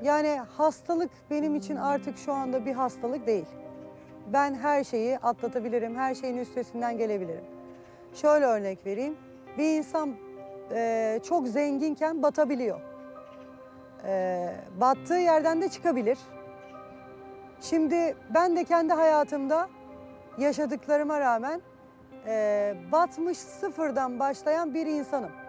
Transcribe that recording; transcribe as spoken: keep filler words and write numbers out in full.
Yani hastalık benim için artık şu anda bir hastalık değil. Ben her şeyi atlatabilirim, her şeyin üstesinden gelebilirim. Şöyle örnek vereyim. Bir insan e, çok zenginken batabiliyor. E, battığı yerden de çıkabilir. Şimdi ben de kendi hayatımda yaşadıklarıma rağmen e, batmış sıfırdan başlayan bir insanım.